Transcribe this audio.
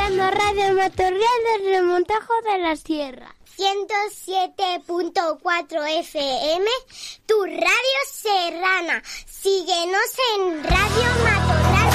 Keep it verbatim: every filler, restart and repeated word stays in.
escuchando Radio Matorral del Remontajo de la Sierra. ciento siete punto cuatro F M, tu radio serrana. Síguenos en Radio Matorral.